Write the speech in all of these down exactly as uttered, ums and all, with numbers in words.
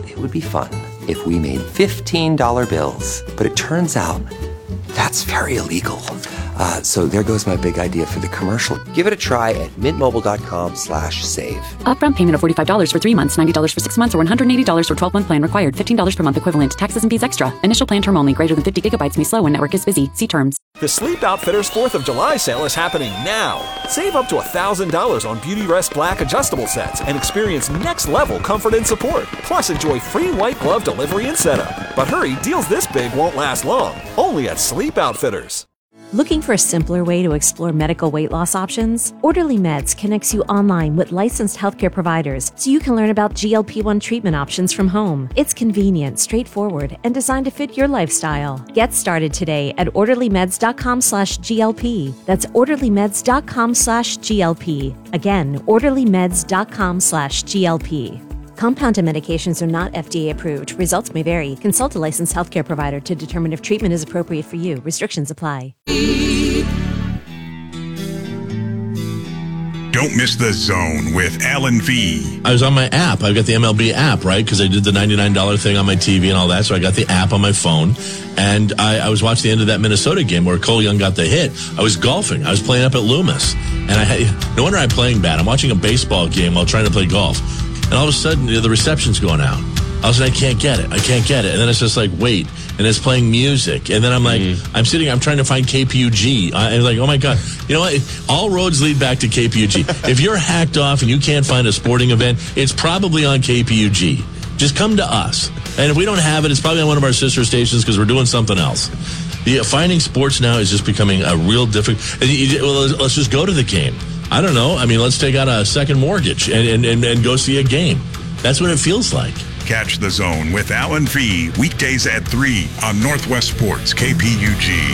it would be fun if we made fifteen dollar bills. But it turns out that's very illegal. Uh, so there goes my big idea for the commercial. Give it a try at mintmobile.com slash save. Upfront payment of forty-five dollars for three months, ninety dollars for six months, or one hundred eighty dollars for twelve-month plan required. fifteen dollars per month equivalent. Taxes and fees extra. Initial plan term only. Greater than fifty gigabytes may slow when network is busy. See terms. The Sleep Outfitters fourth of July sale is happening now. Save up to one thousand dollars on Beauty Rest Black adjustable sets and experience next-level comfort and support. Plus, enjoy free white glove delivery and setup. But hurry, deals this big won't last long. Only at Sleep Outfitters. Looking for a simpler way to explore medical weight loss options? Orderly Meds connects you online with licensed healthcare providers so you can learn about G L P one treatment options from home. It's convenient, straightforward, and designed to fit your lifestyle. Get started today at orderlymeds.com slash GLP. That's orderlymeds.com slash GLP. Again, orderlymeds.com slash GLP. Compounded medications are not F D A approved. Results may vary. Consult a licensed healthcare provider to determine if treatment is appropriate for you. Restrictions apply. Don't miss The Zone with Alan V. I was on my app. I've got the M L B app, right? Because I did the ninety-nine dollars thing on my T V and all that. So I got the app on my phone. And I, I was watching the end of that Minnesota game where Cole Young got the hit. I was golfing. I was playing up at Loomis. And I had, no wonder I'm playing bad. I'm watching a baseball game while trying to play golf. And all of a sudden, the reception's going out. I was like, I can't get it. I can't get it. And then it's just like, wait. And it's playing music. And then I'm like, mm. I'm sitting, I'm trying to find K P U G. I, and like, oh my God. You know what? All roads lead back to K P U G. If you're hacked off and you can't find a sporting event, it's probably on K P U G. Just come to us. And if we don't have it, it's probably on one of our sister stations because we're doing something else. The, finding sports now is just becoming a real difficult. Well, let's just go to the game. I don't know. I mean, let's take out a second mortgage and, and, and, and go see a game. That's what it feels like. Catch The Zone with Alan V. Weekdays at three on Northwest Sports, K P U G.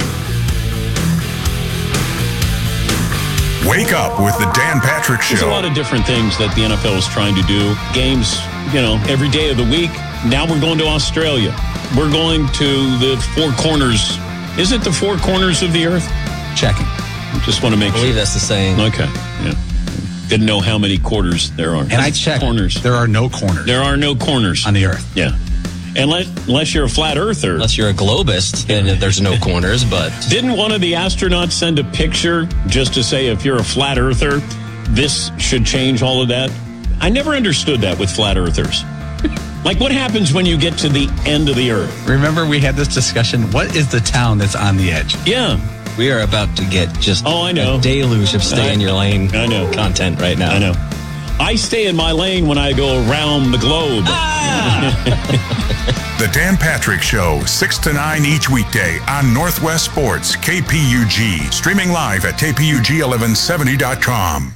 Wake up with the Dan Patrick Show. There's a lot of different things that the N F L is trying to do. Games, you know, every day of the week. Now we're going to Australia. We're going to the four corners. Is it the four corners of the earth? Checking. Just want to make I believe sure. that's the saying. Okay. Yeah. Didn't know how many quarters there are. And I checked. Corners. There are no corners. There are no corners. On the earth. Yeah. Unless, unless you're a flat earther. Unless you're a globist, then there's no corners, but... Didn't one of the astronauts send a picture just to say if you're a flat earther, this should change all of that? I never understood that with flat earthers. Like, what happens when you get to the end of the earth? Remember we had this discussion? What is the town that's on the edge? Yeah. We are about to get just oh, I know. a deluge of stay I, in your lane I know. content right now. I know. I stay in my lane when I go around the globe. Ah! The Dan Patrick Show, six to nine each weekday on Northwest Sports, K P U G. Streaming live at K P U G eleven seventy dot com.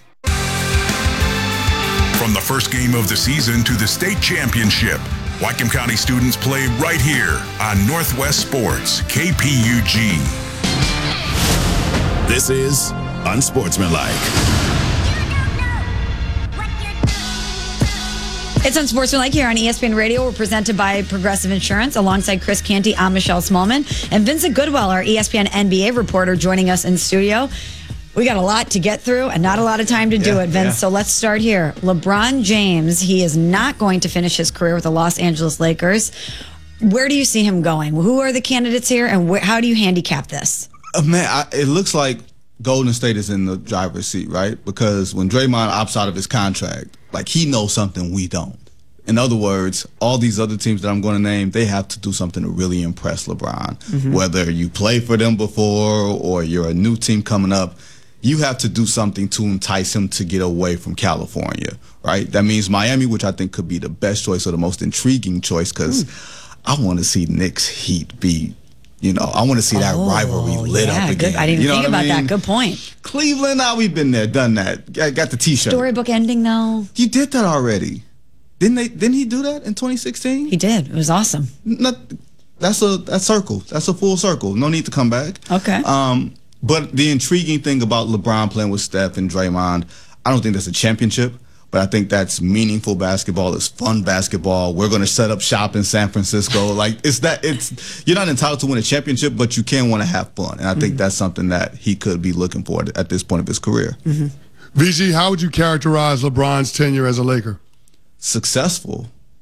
From the first game of the season to the state championship, Whatcom County students play right here on Northwest Sports, K P U G. This is Unsportsmanlike. It's Unsportsmanlike here on E S P N Radio. We're presented by Progressive Insurance. Alongside Chris Canty, I'm Michelle Smallman. And Vincent Goodwell, our E S P N N B A reporter, joining us in studio. We got a lot to get through and not a lot of time to do yeah, it, Vince. Yeah. So let's start here. LeBron James, he is not going to finish his career with the Los Angeles Lakers. Where do you see him going? Who are the candidates here, and wh- how do you handicap this? Uh, man, I, it looks like Golden State is in the driver's seat, right? Because when Draymond opts out of his contract, like, he knows something we don't. In other words, all these other teams that I'm going to name, they have to do something to really impress LeBron. Mm-hmm. Whether you played for them before or you're a new team coming up, you have to do something to entice him to get away from California, right? That means Miami, which I think could be the best choice or the most intriguing choice, because mm. I want to see Knicks Heat be, you know, I want to see that oh, rivalry lit yeah, up again. Good. I didn't you know think about I mean? that. Good point. Cleveland, now we've been there, done that. Got the T-shirt. Storybook ending, though. You did that already. Didn't they? Didn't he do that in twenty sixteen? He did. It was awesome. Not, that's a that's circle. That's a full circle. No need to come back. Okay. Um, but the intriguing thing about LeBron playing with Steph and Draymond, I don't think that's a championship, but I think that's meaningful basketball. It's fun basketball. We're going to set up shop in San Francisco. Like, it's that. It's you're not entitled to win a championship, but you can want to have fun, and I mm-hmm. think that's something that he could be looking for at this point of his career. Mm-hmm. V G, how would you characterize LeBron's tenure as a Laker? Successful.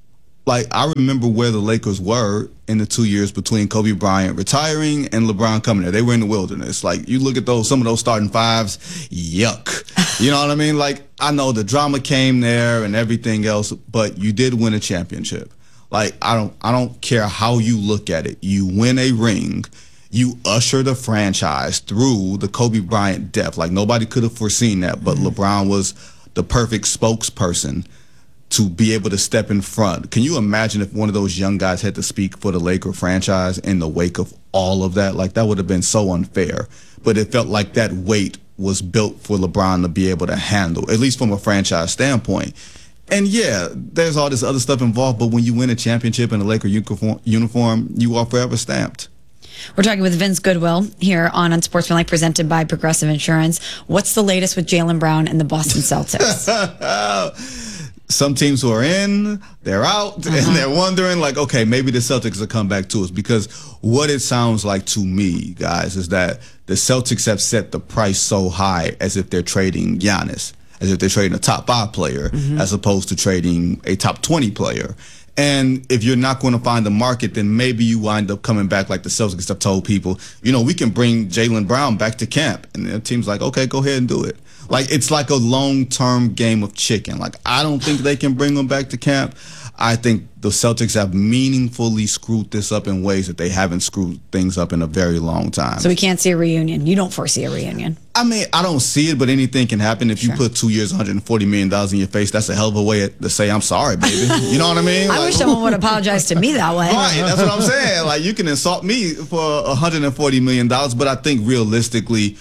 like, I remember where the Lakers were in the two years between Kobe Bryant retiring and LeBron coming there. They were in the wilderness. Like, you look at those, some of those starting fives, yuck. You know what I mean? Like, I know the drama came there and everything else, but you did win a championship. Like, I don't, I don't care how you look at it. You win a ring. You usher the franchise through the Kobe Bryant death. Like, nobody could have foreseen that, but mm-hmm. LeBron was the perfect spokesperson to be able to step in front. Can you imagine if one of those young guys had to speak for the Laker franchise in the wake of all of that? Like, that would have been so unfair. But it felt like that weight was built for LeBron to be able to handle, at least from a franchise standpoint. And yeah, there's all this other stuff involved, but when you win a championship in a Laker uniform, you are forever stamped. We're talking with Vince Goodwill here on Unsportsmanlike, presented by Progressive Insurance. What's the latest with Jaylen Brown and the Boston Celtics? Some teams who are in, they're out, uh-huh. and they're wondering, like, okay, maybe the Celtics will come back to us. Because what it sounds like to me, guys, is that the Celtics have set the price so high as if they're trading Giannis, as if they're trading a top five player, mm-hmm. as opposed to trading a top twenty player. And if you're not going to find the market, then maybe you wind up coming back like the Celtics have told people, you know, we can bring Jaylen Brown back to camp. And the team's like, okay, go ahead and do it. Like, it's like a long-term game of chicken. Like, I don't think they can bring him back to camp. I think the Celtics have meaningfully screwed this up in ways that they haven't screwed things up in a very long time. So we can't see a reunion. You don't foresee a reunion. I mean, I don't see it, but anything can happen. If you sure. put two years, one hundred forty million dollars in your face, that's a hell of a way to say, I'm sorry, baby. You know what I mean? I like, wish someone would apologize to me that way. Right, that's what I'm saying. Like, you can insult me for one hundred forty million dollars, but I think realistically,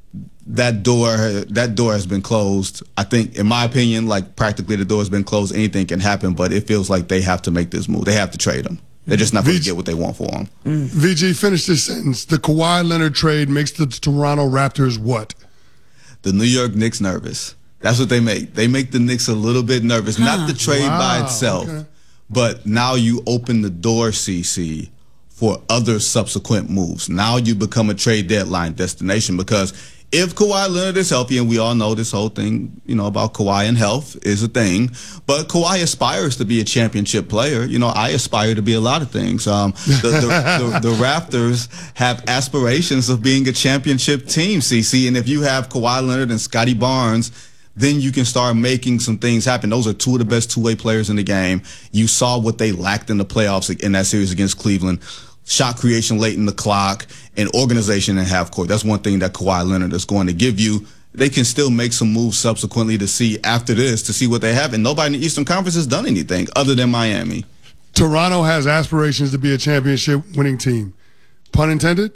that door that door has been closed. I think, in my opinion, like, practically the door has been closed. Anything can happen, but it feels like they have to make this move. They have to trade him. They're just not going to get what they want for him. Mm. V G, finish this sentence. The Kawhi Leonard trade makes the Toronto Raptors what? The New York Knicks nervous. That's what they make. They make the Knicks a little bit nervous. Huh. Not the trade wow. by itself, okay. but now you open the door, C C, for other subsequent moves. Now you become a trade deadline destination, because if Kawhi Leonard is healthy, and we all know this whole thing, you know, about Kawhi and health is a thing, but Kawhi aspires to be a championship player. You know, I aspire to be a lot of things. Um, the, the, the, the Raptors have aspirations of being a championship team, C C, and if you have Kawhi Leonard and Scotty Barnes, then you can start making some things happen. Those are two of the best two-way players in the game. You saw what they lacked in the playoffs in that series against Cleveland. Shot creation late in the clock, and organization in half court. That's one thing that Kawhi Leonard is going to give you. They can still make some moves subsequently to see after this, to see what they have. And nobody in the Eastern Conference has done anything other than Miami. Toronto has aspirations to be a championship winning team. Pun intended?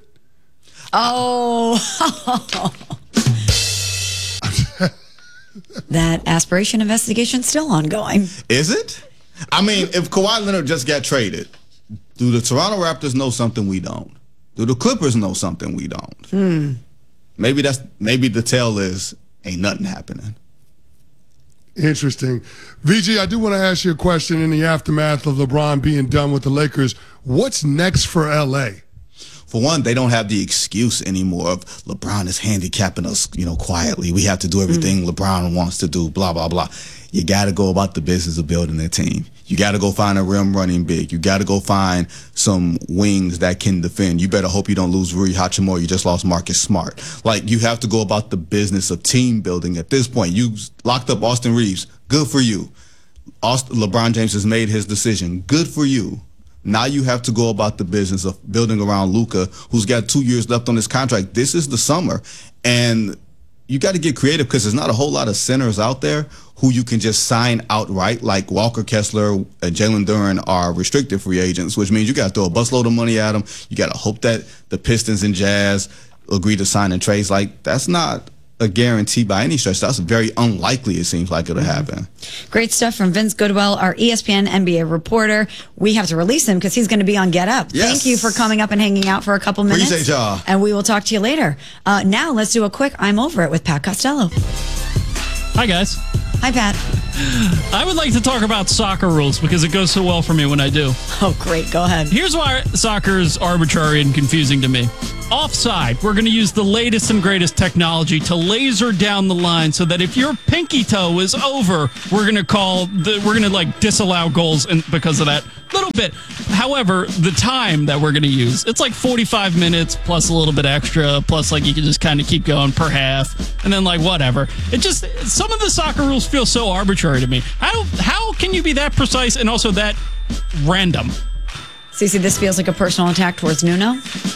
Oh. That aspiration investigation still ongoing. Is it? I mean, if Kawhi Leonard just got traded, do the Toronto Raptors know something we don't? Do the Clippers know something we don't? Hmm. Maybe that's maybe the tell is ain't nothing happening. Interesting. V G, I do want to ask you a question in the aftermath of LeBron being done with the Lakers. What's next for L A? For one, they don't have the excuse anymore of LeBron is handicapping us, you know, quietly. We have to do everything mm. LeBron wants to do, blah, blah, blah. You got to go about the business of building a team. You got to go find a rim running big. You got to go find some wings that can defend. You better hope you don't lose Rui Hachimura. You just lost Marcus Smart. Like, you have to go about the business of team building at this point. You locked up Austin Reeves. Good for you. Austin, LeBron James has made his decision. Good for you. Now you have to go about the business of building around Luka, who's got two years left on his contract. This is the summer. And you got to get creative, because there's not a whole lot of centers out there who you can just sign outright. Like Walker Kessler and Jalen Duren are restricted free agents, which means you got to throw a busload of money at them. You got to hope that the Pistons and Jazz agree to sign in trades. Like, that's not a guarantee by any stretch. That's very unlikely, it seems like it'll happen. Great stuff from Vince Goodwill, our E S P N N B A reporter. We have to release him because he's going to be on Get Up. Yes. Thank you for coming up and hanging out for a couple minutes. Appreciate y'all. And we will talk to you later. Uh, now let's do a quick I'm Over It with Pat Costello. Hi, guys. Hi, Pat. I would like to talk about soccer rules because it goes so well for me when I do. Oh, great. Go ahead. Here's why soccer is arbitrary and confusing to me. Offside, we're going to use the latest and greatest technology to laser down the line so that if your pinky toe is over, we're going to call the, we're going to like disallow goals and because of that little bit. However, the time that we're going to use, it's like forty-five minutes plus a little bit extra, plus like you can just kind of keep going per half and then like whatever. It just, some of the soccer rules feel so arbitrary to me. How, how can you be that precise and also that random? Cece, this feels like a personal attack towards Nuno.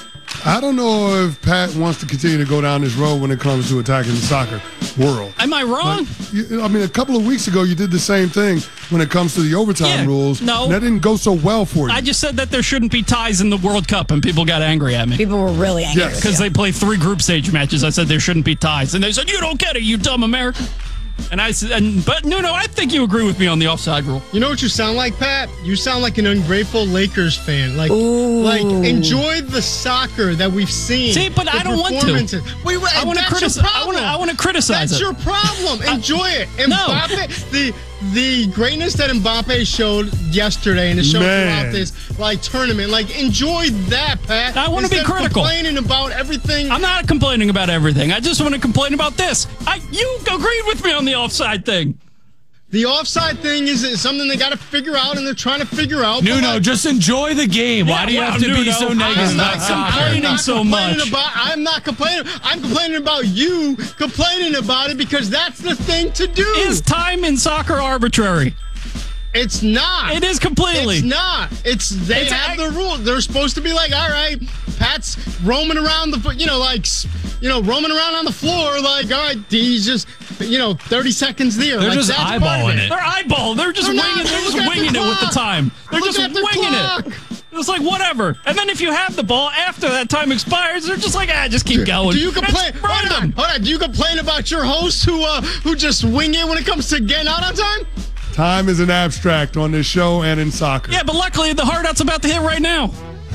I don't know if Pat wants to continue to go down this road when it comes to attacking the soccer world. Am I wrong? Like, you, I mean, a couple of weeks ago, you did the same thing when it comes to the overtime Yeah, rules. no. And that didn't go so well for you. I just said that there shouldn't be ties in the World Cup, and people got angry at me. People were really angry. Yes. Because they play three group stage matches. I said there shouldn't be ties. And they said, you don't get it, you dumb American. And I said, and, but no, no, I think you agree with me on the offside rule. You know what you sound like, Pat? You sound like an ungrateful Lakers fan. Like, Ooh. like enjoy the soccer that we've seen. See, but I don't want to. Wait, wait, I want to criticize. I want to. I want to criticize That's it. your problem. Enjoy it. No. Mbappe, the the greatness that Mbappe showed yesterday and has shown Man. throughout this like tournament. Like, enjoy that, Pat. I wanna be Instead of critical. Complaining about everything. I'm not complaining about everything. I just want to complain about this. I, you agreed with me on the offside thing. The offside thing is, is something they got to figure out, and they're trying to figure out. Nuno, but like, just enjoy the game. Why Yeah, do you wow, have to Nuno, be so negative I'm about not soccer? complaining I'm not so complaining much. About, I'm not complaining. I'm complaining about you complaining about it because that's the thing to do. Is time in soccer arbitrary? It's not. It is completely. It's not. It's they It's have a- the rule. They're supposed to be like, all right, Pat's roaming around the, you know, like, you know, roaming around on the floor, like, all right, he's just, you know, thirty seconds there. They're like, just that's part of eyeballing it. They're eyeballing. They're just They're winging. not. They're just Look at the winging it with the clock. time. They're Look just at the winging clock. it. It's like whatever. And then if you have the ball after that time expires, they're just like, ah, just keep going. Do you complain? It's Hold on, random. hold on. Do you complain about your host who uh, who just wing it when it comes to getting out on time? Time is an abstract on this show and in soccer. Yeah, but luckily the hard out's about to hit right now.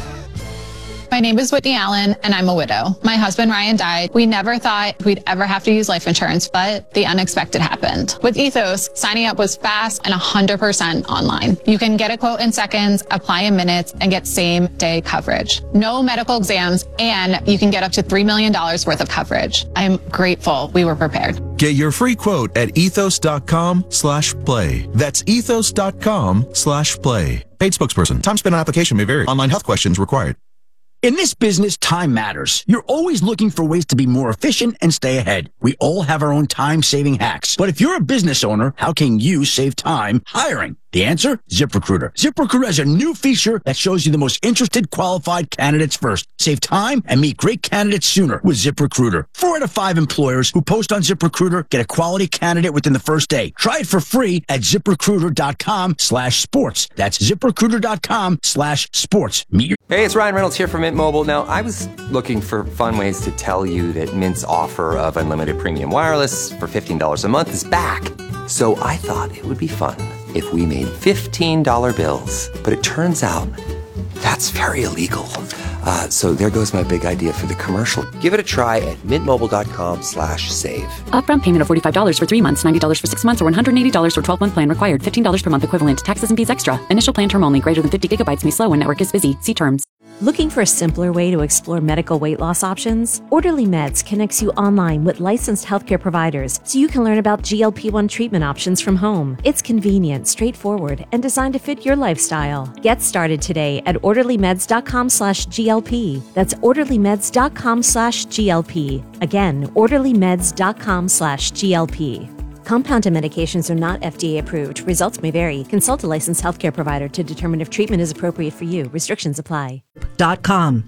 My name is Whitney Allen, and I'm a widow. My husband, Ryan, died. We never thought we'd ever have to use life insurance, but the unexpected happened. With Ethos, signing up was fast and one hundred percent online. You can get a quote in seconds, apply in minutes, and get same-day coverage. No medical exams, and you can get up to three million dollars worth of coverage. I'm grateful we were prepared. Get your free quote at ethos.com slash play. That's ethos.com slash play. Paid spokesperson. Time spent on application may vary. Online health questions required. In this business, time matters. You're always looking for ways to be more efficient and stay ahead. We all have our own time-saving hacks. But if you're a business owner, how can you save time hiring? The answer? ZipRecruiter. ZipRecruiter has a new feature that shows you the most interested qualified candidates first. Save time and meet great candidates sooner with ZipRecruiter. Four out of five employers who post on ZipRecruiter get a quality candidate within the first day. Try it for free at ZipRecruiter.com slash sports. That's ZipRecruiter.com slash sports. Meet your... Hey, it's Ryan Reynolds here from Mint Mobile. Now, I was looking for fun ways to tell you that Mint's offer of unlimited premium wireless for fifteen dollars a month is back. So I thought it would be fun if we made fifteen dollar bills. But it turns out that's very illegal. Uh, so there goes my big idea for the commercial. Give it a try at mintmobile.com slash save. Upfront payment of forty-five dollars for three months, ninety dollars for six months, or one hundred eighty dollars for twelve-month plan required. fifteen dollars per month equivalent. Taxes and fees extra. Initial plan term only. Greater than fifty gigabytes may slow when network is busy. See terms. Looking for a simpler way to explore medical weight loss options? Orderly Meds connects you online with licensed healthcare providers so you can learn about G L P one treatment options from home. It's convenient, straightforward, and designed to fit your lifestyle. Get started today at orderlymeds.com slash GLP. That's orderlymeds.com slash GLP. Again, orderlymeds.com slash GLP. Compounded medications are not F D A approved. Results may vary. Consult a licensed healthcare provider to determine if treatment is appropriate for you. Restrictions apply. Dot com.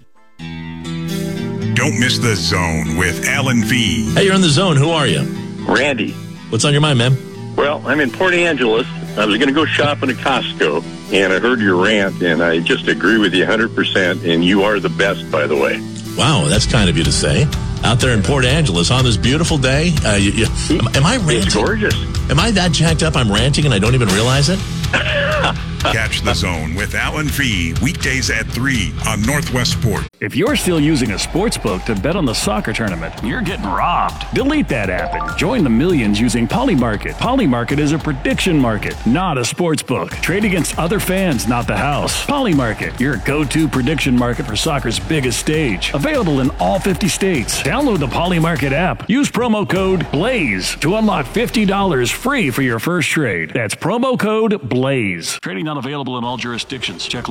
Don't miss The Zone with Alan V. Hey, you're in The Zone. Who are you? Randy. What's on your mind, man? Well, I'm in Port Angeles. I was going to go shopping at Costco, and I heard your rant, and I just agree with you one hundred percent, and you are the best, by the way. Wow, that's kind of you to say. Out there in Port Angeles on this beautiful day. Uh, you, you, am, am I ranting? It's gorgeous. Am I that jacked up I'm ranting and I don't even realize it? Catch The Zone with Alan Fee weekdays at three on Northwest Sport. If you're still using a sports book to bet on the soccer tournament, you're getting robbed. Delete that app and join the millions using Polymarket. Polymarket is a prediction market, not a sports book. Trade against other fans, not the house. Polymarket, your go-to prediction market for soccer's biggest stage. Available in all fifty states. Download the Polymarket app. Use promo code BLAZE to unlock fifty dollars free for your first trade. That's promo code BLAZE. Trading not available in all jurisdictions. Check